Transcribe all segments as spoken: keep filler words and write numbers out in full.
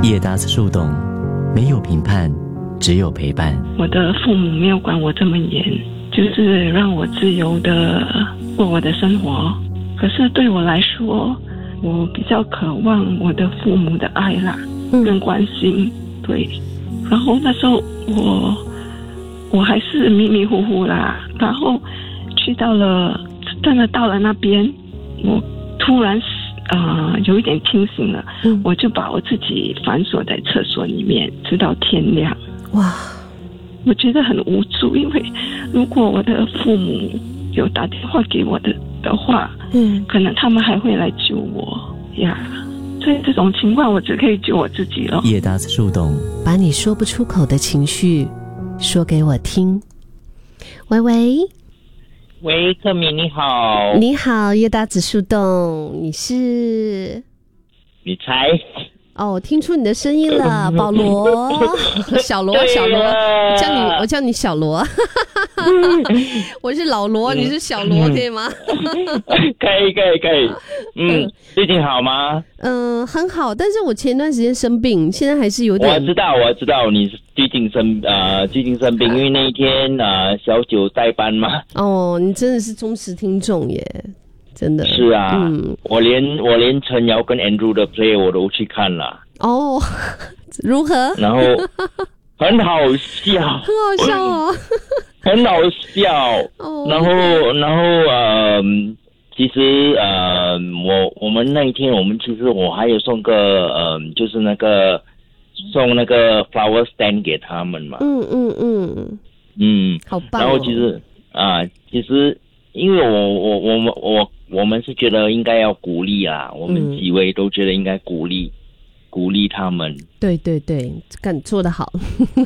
叶达斯树洞，没有评判，只有陪伴。 我的父母没有管我这么严，就是让我自由的过我的生活。可是对我来说，我比较渴望我的父母的爱啦，跟关心。对，然后那时候我我还是迷迷糊糊啦，然后去到了真的到了那边，我突然呃有一点清醒了，嗯，我就把我自己反锁在厕所里面，直到天亮。哇，我觉得很无助，因为如果我的父母有打电话给我的的话，嗯，可能他们还会来救我呀。所以这种情况，我只可以救我自己了。 叶达斯树洞， 把你说不出口的情绪说给我听。喂喂。 喂，克敏你好。 你好，叶达子树洞，你是？ 你猜？ 哦，我听出你的声音了，保罗，小罗，小罗，叫你，我叫你小罗，我是老罗，你是小罗，可以吗？ 可以，可以，可以。嗯，最近好吗？ 嗯、呃，很好，但是我前段时间生病，现在还是有点。 我知道，我知道你最近生呃最近生病，因为那一天呃小九代班嘛。 哦，你真的是忠实听众耶。真的是啊，嗯，我连我连陈瑶跟 Andrew 的 play 我都去看了。 哦，如何？ 然后很好笑， 很好笑哦， 很好笑。哦，然后然后呃，其实呃，我我们那一天我们其实我还有送个呃，就是那个送那个 flower stand 给他们嘛。 嗯嗯嗯嗯， 好棒哦。 然后其实啊、呃，其实因为我我我们我。我们是觉得应该要鼓励啊，我们几位都觉得应该鼓励、嗯、鼓励他们。 对对对，干做得好，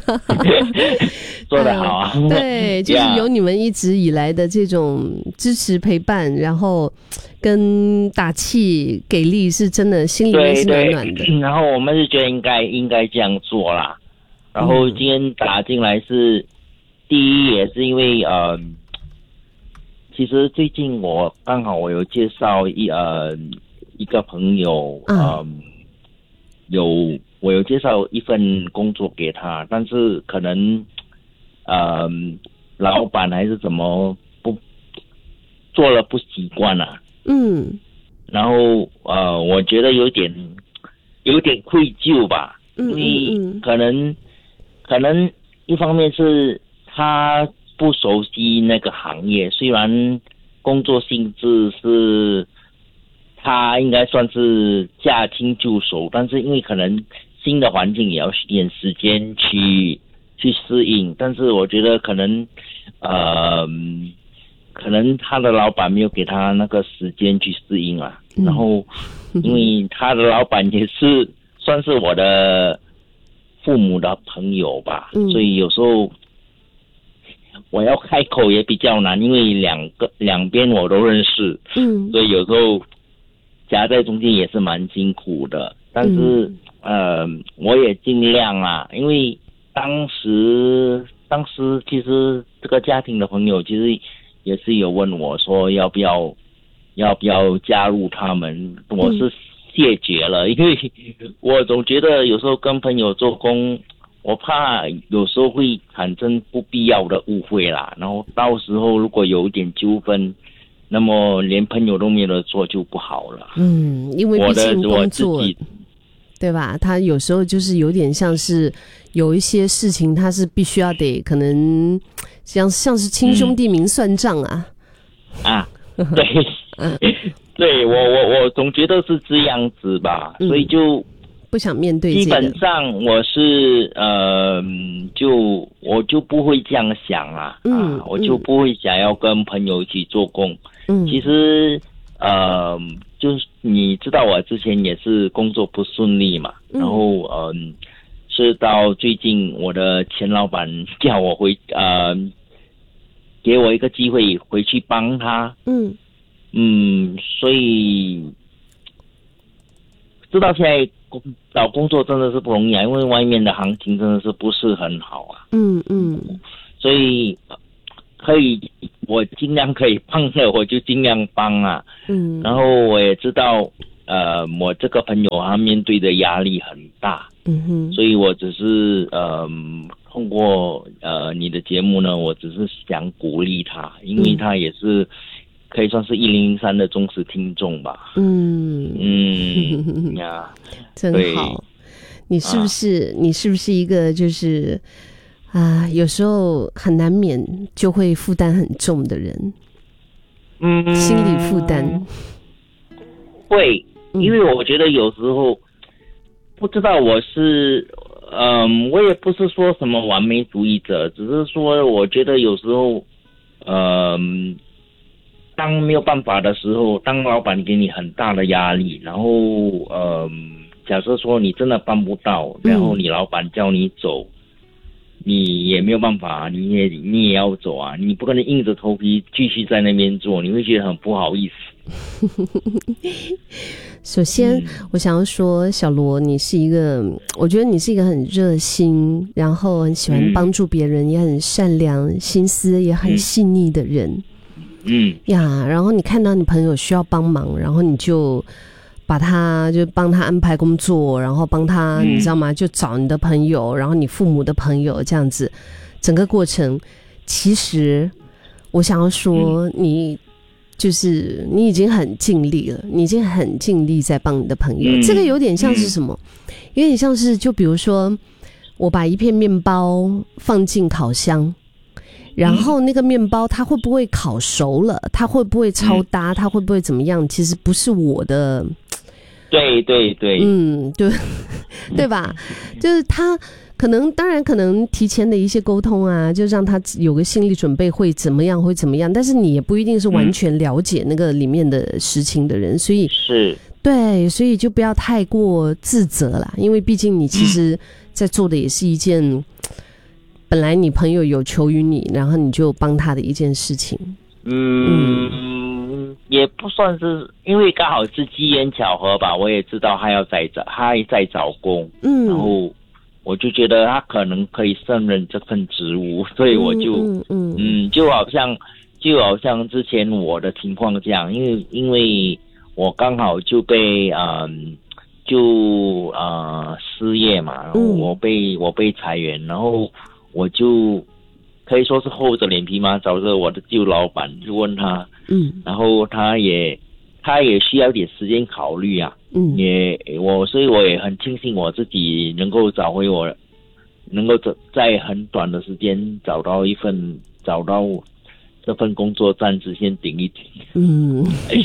做得好啊！ 呃、对，就是有你们一直以来的这种支持陪伴，然后跟打气给力，是真的心里面是暖暖的。 然后我们是觉得应该应该这样做啦。然后今天打进来是、嗯、第一也是因为呃。其实最近我刚好我有介绍一呃一个朋友，嗯、呃，有我有介绍一份工作给他，但是可能呃老板还是怎么不做了不习惯啊，嗯，然后呃我觉得有点有点愧疚吧，嗯嗯嗯，可能可能一方面是他。不熟悉那个行业，虽然工作性质是他应该算是驾轻就熟，但是因为可能新的环境也要点时间去去适应，但是我觉得可能呃可能他的老板没有给他那个时间去适应啊，嗯、然后因为他的老板也是算是我的父母的朋友吧，嗯、所以有时候。我要开口也比较难，因为两个两边我都认识，嗯，所以有时候夹在中间也是蛮辛苦的。但是，嗯、呃，我也尽量啦，因为当时当时其实这个家庭的朋友其实也是有问我说要不要要不要加入他们，我是谢绝了，因为我总觉得有时候跟朋友做工。我怕有时候会产生不必要的误会啦，然后到时候如果有一点纠纷，那么连朋友都没得做就不好了。 嗯，因为毕竟工作，对吧？他有时候就是有点像是有一些事情，他是必须要得可能像像是亲兄弟明算账啊。 嗯、啊，对，嗯、对我我我总觉得是这样子吧，嗯、所以就。 不想面对、这个， 基本上我是呃，就我就不会这样想啊，嗯，啊、我就不会想要跟朋友一起做工。嗯，其实呃，就是你知道我之前也是工作不顺利嘛，嗯、然后嗯、呃，是到最近我的前老板叫我回呃，给我一个机会回去帮他。嗯嗯，所以知道现在。找工作真的是不容易啊，因为外面的行情真的是不是很好啊。嗯嗯，所以可以我尽量可以帮的我就尽量帮啊。嗯，然后我也知道，呃，我这个朋友他面对的压力很大， 嗯哼， 所以我只是呃通过呃你的节目呢，我只是想鼓励他，因为他也是可以算是一零零三的忠实听众吧。 嗯嗯呀， 真好。你是不是、啊、你是不是一个就是啊，有时候很难免就会负担很重的人？嗯，心理负担会，因为我觉得有时候不知道我是，嗯，我也不是说什么完美主义者，只是说我觉得有时候，嗯，当没有办法的时候，当老板给你很大的压力，然后，嗯，假设说你真的办不到，然后你老板叫你走。嗯，你也没有办法，你也你也要走啊！你不可能硬着头皮继续在那边做，你会觉得很不好意思。 首先、嗯，我想要说，小罗，你是一个，我觉得你是一个很热心，然后很喜欢帮助别人，嗯、也很善良，心思也很细腻的人。嗯呀，然后你看到你朋友需要帮忙，然后你就。把他就帮他安排工作，然后帮他、嗯、你知道吗？就找你的朋友，然后你父母的朋友这样子，整个过程，其实我想要说，你就是你已经很尽力了，你已经很尽力在帮你的朋友。嗯、这个有点像是什么？有点像是就比如说，我把一片面包放进烤箱。然后那个面包它会不会烤熟了？它会不会超搭？它会不会怎么样？其实不是我的。 对对对， 嗯，对，对吧？就是他可能，当然可能提前的一些沟通啊，就让他有个心理准备，会怎么样，会怎么样。但是你也不一定是完全了解那个里面的实情的人，所以是对，所以就不要太过自责啦，因为毕竟你其实在做的也是一件。本来你朋友有求于你，然后你就帮他的一件事情。 嗯，嗯也不算是，因为刚好是机缘巧合吧。我也知道他要在找，他在找工，嗯，然后我就觉得他可能可以胜任这份职务，所以我就，嗯嗯, 嗯，就好像就好像之前我的情况这样，因为因为我刚好就被嗯就呃失业嘛，然后我被、嗯、我被裁员，然后。我就可以说是厚着脸皮嘛，找着我的旧老板就问他，嗯，然后他也他也需要点时间考虑啊，嗯，也我所以我也很庆幸我自己能够找回我，能够在很短的时间找到一份找到这份工作，暂时先顶一顶，嗯，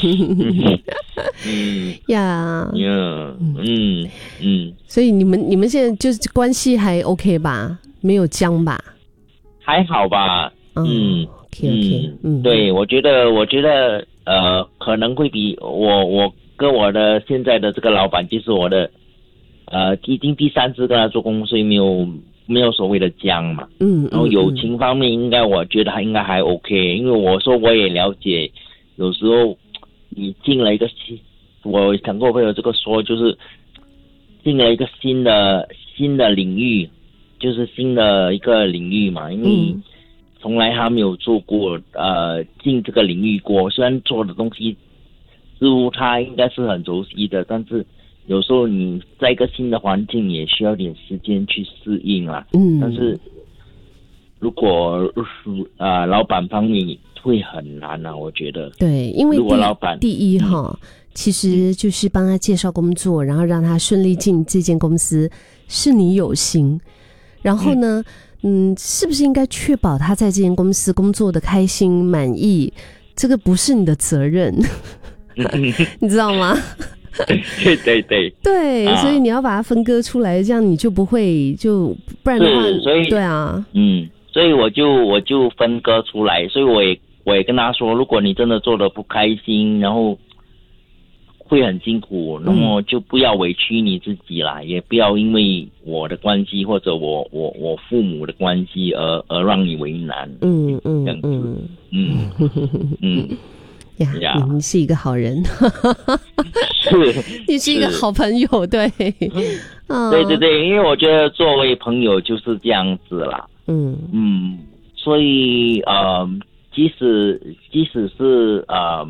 嗯呀， 呀，嗯嗯， 所以你们你们现在就是关系还 OK 吧？没有僵吧？ 还好吧。嗯 ，OK OK， 嗯，对，我觉得，我觉得，呃，可能会比我，我跟我的现在的这个老板，就是我的，呃，已经第三次跟他做工，所以没有没有所谓的僵嘛。嗯，然后友情方面，应该我觉得还应该还 OK， 因为我说我也了解，有时候你进了一个新，我想跟我朋友这个说，就是进了一个新的新的领域。就是新的一个领域嘛，因为从来他没有做过，呃，进这个领域过。虽然做的东西似乎他应该是很熟悉的，但是有时候你在一个新的环境也需要点时间去适应啦。嗯，但是如果呃老板方面会很难啊，我觉得。 对，因为如果老板第一哈、嗯，其实就是帮他介绍工作，然后让他顺利进这间公司，是你有心。然后呢，嗯，是不是应该确保他在这间公司工作的开心满意？这个不是你的责任，你知道吗？ 对对对对、啊，所以你要把它分割出来，这样你就不会就不然的话， 所以对啊， 嗯，所以我就我就分割出来，所以我也我也跟他说，如果你真的做得不开心，然后。会很辛苦，那么就不要委屈你自己啦，嗯、也不要因为我的关系或者我我我父母的关系而而让你为难。嗯嗯这样子，嗯嗯嗯呀，呀你是一个好人， 是， 你是一个好朋友，对， 嗯、对对对，因为我觉得作为朋友就是这样子啦。嗯嗯，所以呃，即使即使是呃。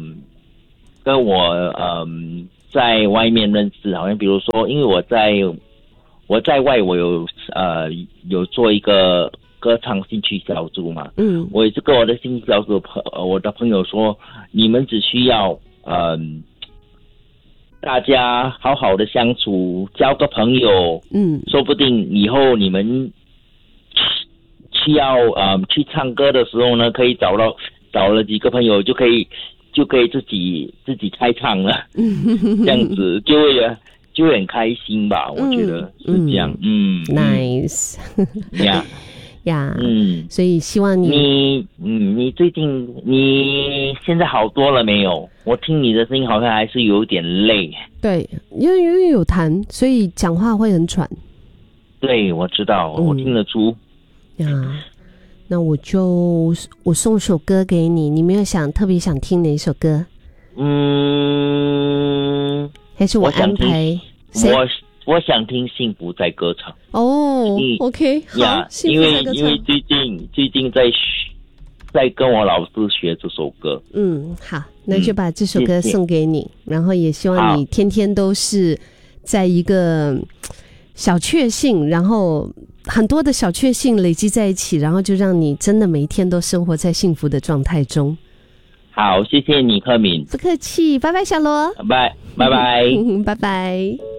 跟我嗯在外面认识，好像比如说，因为我在我在外我有呃有做一个歌唱兴趣小组嘛， 嗯， 我也是跟我的兴趣小组朋我的朋友说，你们只需要嗯、呃、大家好好的相处，交个朋友， 嗯， 说不定以后你们需要呃去唱歌的时候呢，可以找到找了几个朋友就可以就可以自己自己开唱了，这样子就会就会很开心吧，我觉得是这样，嗯, 嗯 ，nice， 呀呀， 嗯， 所以希望你你嗯你最近你现在好多了没有？我听你的声音好像还是有点累。 对，因为因为有痰，所以讲话会很喘。 对，我知道，嗯、我听得出。 呀，那我就我送首歌给你，你没有想特别想听哪一首歌？ 嗯， 还是我安排？ 我我想听《幸福在歌唱》。 哦 ，OK， 好， 呀，因为因为最近最近在在跟我老师学这首歌。 嗯，好，那就把这首歌送给你，嗯、然后也希望你天天都是在一个小确幸，然后很多的小确幸累积在一起，然后就让你真的每一天都生活在幸福的状态中。 好，谢谢你，柯敏。 不客气，拜拜，小罗。 拜拜拜， 拜拜。